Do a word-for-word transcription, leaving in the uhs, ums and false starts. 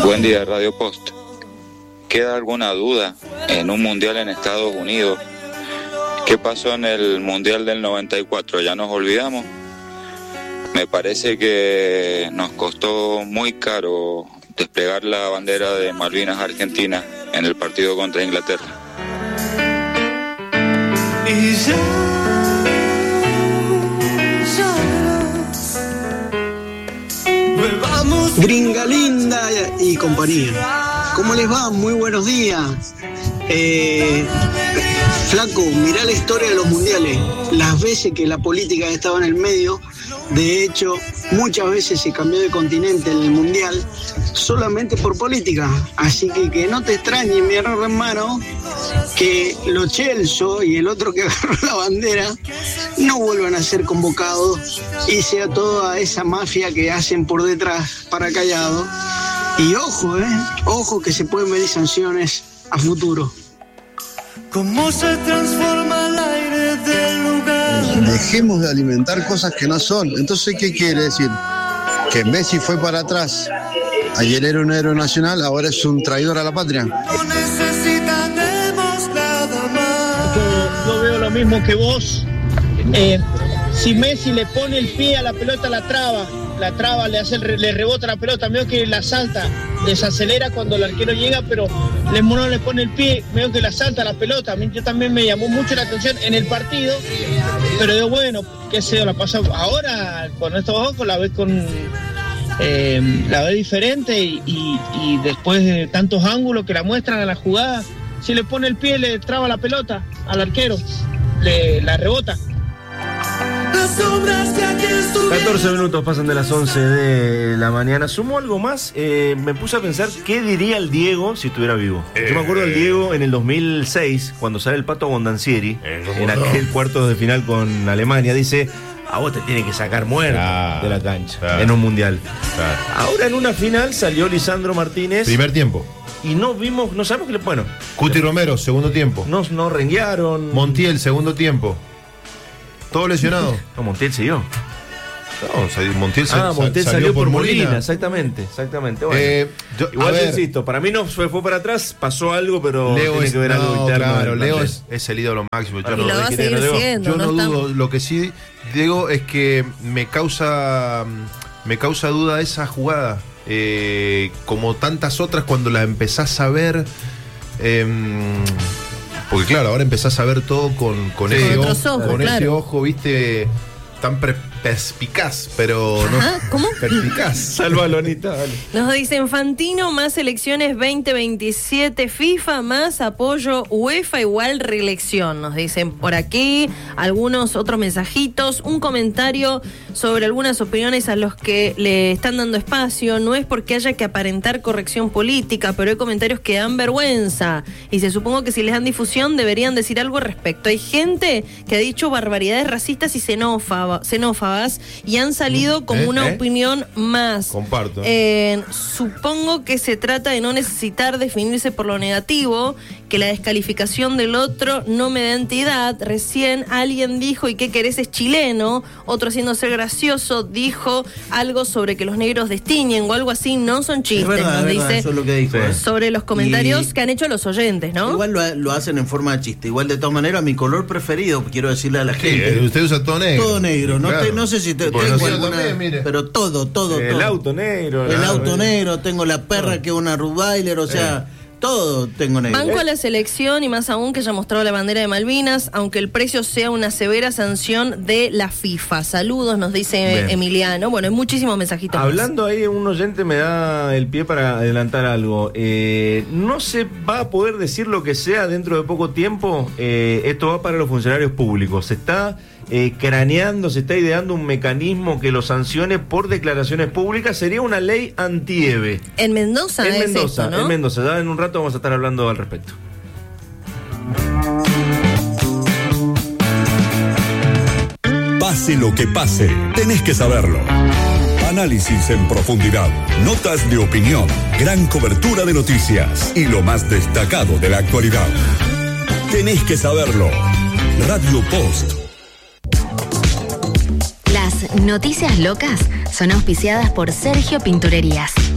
Buen día, Radio Post. ¿Queda alguna duda en un mundial en Estados Unidos? ¿Qué pasó en el mundial del noventa y cuatro? ¿Ya nos olvidamos? Me parece que nos costó muy caro desplegar la bandera de Malvinas Argentina en el partido contra Inglaterra. Gringa linda y compañía, ¿cómo les va? Muy buenos días. Eh, flaco, mirá la historia de los mundiales, las veces que la política estaba en el medio. De hecho, muchas veces se cambió de continente en el mundial solamente por política. Así que que no te extrañe, mi hermano, que Lo Celso y el otro que agarró la bandera no vuelvan a ser convocados y sea toda esa mafia que hacen por detrás para callado. Y ojo, eh, ojo que se pueden venir sanciones a futuro. ¿Cómo se transforma el aire del lugar? Dejemos de alimentar cosas que no son. Entonces, ¿qué quiere decir? Que Messi fue para atrás. Ayer era un héroe nacional, ahora es un traidor a la patria. No necesitaremos nada más. Yo, yo veo lo mismo que vos. Eh, si Messi le pone el pie a la pelota, la traba. La traba, le hace el, le rebota la pelota, veo que la salta, desacelera cuando el arquero llega, pero el mono le pone el pie, veo que la salta la pelota. A mí yo también me llamó mucho la atención en el partido, pero yo bueno, qué sé yo, la pasa ahora con estos ojos, la ves con eh, la ves diferente y, y, y después de tantos ángulos que la muestran a la jugada, si le pone el pie le traba la pelota al arquero, le la rebota. catorce minutos pasan de las once de la mañana. ¿Sumo algo más? Eh, me puse a pensar qué diría el Diego si estuviera vivo. Eh, Yo me acuerdo del Diego en el dos mil seis, cuando sale el Pato Bondancieri, eh, en aquel cuarto de final con Alemania, dice: a vos te tiene que sacar muerto ah, de la cancha claro, en un mundial. Claro. Ahora en una final salió Lisandro Martínez. Primer tiempo. Y no vimos, no sabemos qué le. Bueno. Cuti Romero, segundo tiempo. No, no renguearon. Montiel, segundo tiempo. Todo lesionado. No, Montiel siguió. No, Montiel, ah, sal, Montiel salió, salió por, por Molina. Molina. Exactamente, exactamente. Bueno, eh, yo, igual yo insisto, para mí no fue, fue para atrás, pasó algo, pero Leo tiene es, que ver no, algo interno. Claro, Leo es, es el ídolo máximo. Yo y no, lo va a seguir siendo, yo no, no dudo. Lo que sí digo es que me causa, me causa duda esa jugada. Eh, como tantas otras cuando las empezás a ver. Eh, porque claro, ahora empezás a ver todo con, con, sí, ese, ojo, ojos, con claro. ese ojo, viste, tan pre- perspicaz, pero Ajá, no. ¿cómo? Perspicaz. Sálvalo, Anita, dale. Nos dicen Fantino más elecciones veinte veintisiete, FIFA más apoyo UEFA igual reelección. Nos dicen por aquí algunos otros mensajitos, un comentario sobre algunas opiniones a los que le están dando espacio. No es porque haya que aparentar corrección política, pero hay comentarios que dan vergüenza y se supongo que si les dan difusión deberían decir algo al respecto. Hay gente que ha dicho barbaridades racistas y xenófoba, xenófobas y han salido como ¿Eh? una ¿Eh? opinión más. Comparto. Eh, supongo que se trata de no necesitar definirse por lo negativo, que la descalificación del otro no me da entidad. Recién alguien dijo, ¿y qué querés? Es chileno. Otro, haciendo ser gracioso, dijo algo sobre que los negros destiñen o algo así. No son chistes, es verdad, nos es verdad, dice. eso es lo que dijo, ¿eh? Sobre los comentarios y... que han hecho los oyentes, ¿no? Igual lo, lo hacen en forma de chiste. Igual, de todas maneras, mi color preferido, quiero decirle a la gente. Sí, usted usa todo negro. Todo negro. No, claro. te, no sé si te, bueno, tengo sí, alguna, también, mire. pero todo, todo, El todo. auto negro. El la, auto eh. negro, tengo la perra no. que es una Rottweiler, o sea, eh. todo tengo negro. Banco a la selección y más aún que haya mostrado la bandera de Malvinas, aunque el precio sea una severa sanción de la FIFA. Saludos, nos dice Bien. Emiliano. Bueno, hay muchísimos mensajitos. Hablando más. ahí, un oyente me da el pie para adelantar algo. Eh, no se va a poder decir lo que sea dentro de poco tiempo. Eh, esto va para los funcionarios públicos. Se está eh, craneando, se está ideando un mecanismo que los sancione por declaraciones públicas. Sería una ley anti-EVE. En Mendoza, en es Mendoza, esto, ¿no? En Mendoza. Ya en un rato vamos a estar hablando al respecto. Pase lo que pase, tenés que saberlo. Análisis en profundidad, notas de opinión, gran cobertura de noticias y lo más destacado de la actualidad. Tenés que saberlo. Radio Post. Las noticias locas son auspiciadas por Sergio Pinturerías.